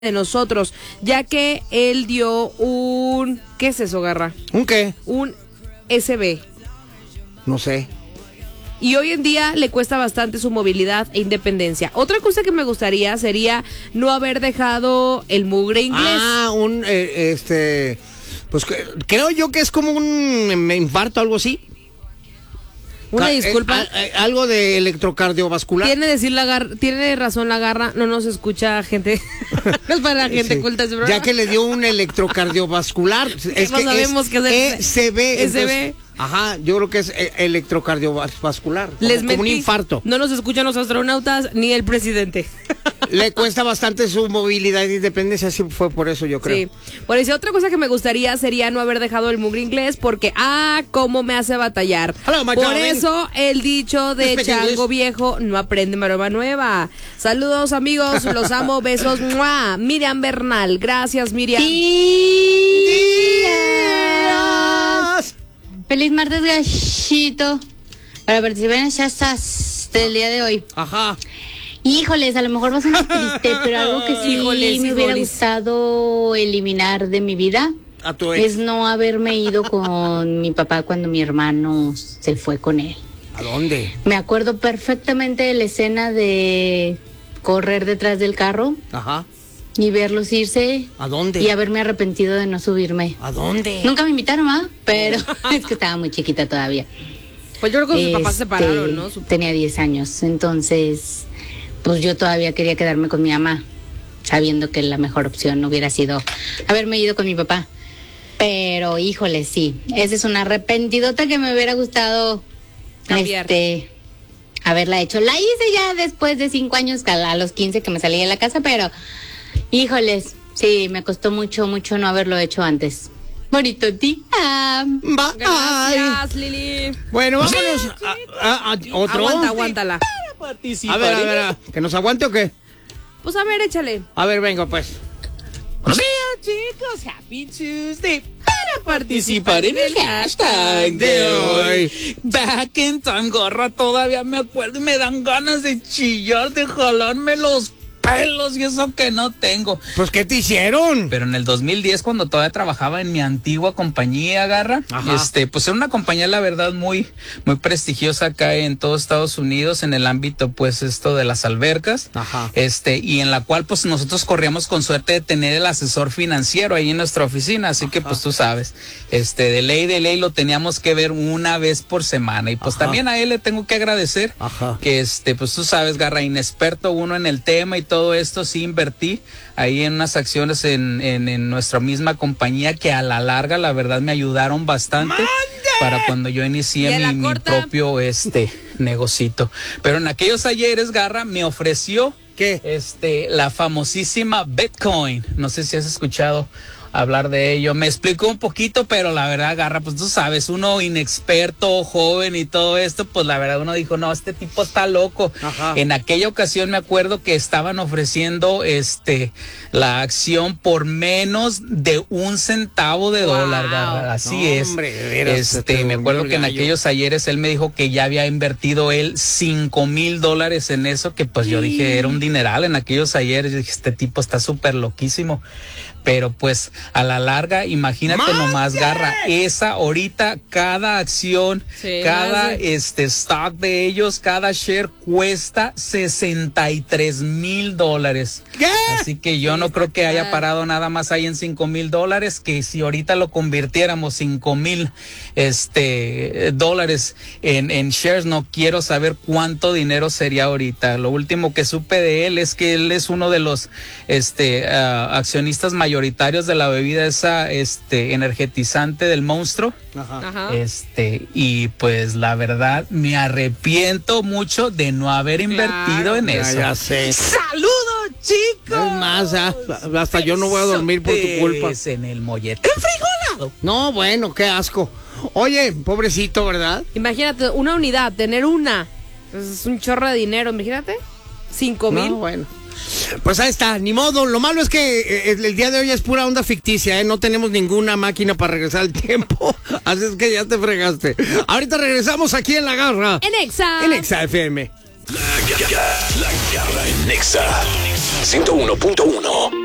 de nosotros, ya que él dio un... ¿Qué es eso, Garra? ¿Un qué? Un SB. No sé. Y hoy en día le cuesta bastante su movilidad e independencia. Otra cosa que me gustaría sería no haber dejado el mugre inglés. Pues creo yo que es como un infarto, algo así. Una disculpa. Algo de electrocardiovascular. Tiene razón la Garra, no nos escucha gente. No es para la gente Sí. culta. Ya que le dio un electrocardiovascular. No sabemos qué es ECB. ECB. Ajá, yo creo que es electrocardiovascular. Como un infarto. No nos escuchan los astronautas ni el presidente. Le cuesta bastante su movilidad e independencia, así fue por eso yo creo. Sí. Por eso otra cosa que me gustaría sería no haber dejado el mugre inglés porque, cómo me hace batallar. Hello, my por darling. eso el dicho de Speak chango English. viejo no aprende maroma nueva. Saludos amigos, los amo, besos. ¡Mua! Miriam Bernal, gracias Miriam. Feliz martes, gachito. Para participar en las chastas del día de hoy. Ajá. Híjoles, a lo mejor va a sonar triste, pero algo que sí Híjoles, me hubiera híjoles. gustado eliminar de mi vida A tu ex. es no haberme ido con mi papá cuando mi hermano se fue con él. ¿A dónde? Me acuerdo perfectamente de la escena de correr detrás del carro Ajá. y verlos irse ¿A dónde? y haberme arrepentido de no subirme. ¿A dónde? Nunca me invitaron, pero es que estaba muy chiquita todavía. Pues yo creo que sus papás se separaron, ¿no? Tenía 10 años, entonces pues yo todavía quería quedarme con mi mamá, sabiendo que la mejor opción hubiera sido haberme ido con mi papá. Pero híjole, sí, esa es una arrepentidota que me hubiera gustado Cambiar. haberla hecho. La hice ya después de 5 años, a los 15 que me salí de la casa, pero híjoles, sí, me costó mucho no haberlo hecho antes. Bonito día. Bye. Gracias, Lili. Bueno, vámonos a otro. Aguántala. A ver, ¿que nos aguante o qué? Pues a ver, échale. A ver, venga, pues. Buenos días, chicos. Happy Tuesday. Para participar en el hashtag de hoy. Back in time, Garra. Todavía me acuerdo y me dan ganas de chillar, de jalarme los pelos y eso que no tengo. Pues, ¿qué te hicieron? Pero en el 2010, cuando todavía trabajaba en mi antigua compañía, Garra, Ajá. pues era una compañía, la verdad, muy prestigiosa acá en todo Estados Unidos, en el ámbito, pues, esto de las albercas. Ajá. Y en la cual, pues, nosotros corríamos con suerte de tener el asesor financiero ahí en nuestra oficina, así que, pues, tú sabes, de ley lo teníamos que ver una vez por semana, y pues Ajá. también a él le tengo que agradecer Ajá. que, pues, tú sabes, Garra, inexperto uno en el tema y todo esto, sí invertí ahí en unas acciones en nuestra misma compañía que a la larga, la verdad, me ayudaron bastante para cuando yo ¿Y inicié a la mi corta? propio negocito. Pero en aquellos ayeres, Garra, me ofreció ¿Qué? la famosísima Bitcoin. No sé si has escuchado hablar de ello. Me explicó un poquito, pero la verdad, Garra, pues tú sabes, uno inexperto, joven y todo esto, pues la verdad uno dijo, no, este tipo está loco. Ajá. En aquella ocasión me acuerdo que estaban ofreciendo la acción por menos de $1 centavo de dólar, Garra. Así No, es. hombre, de veras, se te Me durmió acuerdo el que en gallo. aquellos ayeres él me dijo que ya había invertido él $5,000 en eso, que pues yo dije, era un dineral en aquellos ayeres. Yo dije, este tipo está súper loquísimo. Pero pues a la larga, imagínate nomás, Garra, esa ahorita, cada acción, Sí, cada sí. stock de ellos, cada share cuesta $63,000. ¿Qué? Así que yo no creo que haya parado nada más ahí en $5,000, que si ahorita lo convirtiéramos $5,000 dólares en shares, no quiero saber cuánto dinero sería ahorita. Lo último que supe de él es que él es uno de los accionistas mayoritarios de la bebida esa energetizante del Monstruo. Ajá. Ajá. Y pues la verdad me arrepiento mucho de no haber invertido en eso. Ya sé. ¡Saludos, chicos! Es más, hasta yo no voy a dormir por tu culpa. Sotes en el mollete enfrijolado. No, bueno, qué asco. Oye, pobrecito, ¿verdad? Imagínate, una unidad, tener una. Es un chorro de dinero, imagínate. 5,000. No, bueno. Pues ahí está, ni modo. Lo malo es que el día de hoy es pura onda ficticia, ¿eh? No tenemos ninguna máquina para regresar el tiempo. Así es que ya te fregaste. Ahorita regresamos aquí en La Garra. En Exa. En Exa FM. La Garra en Nexa 101.1.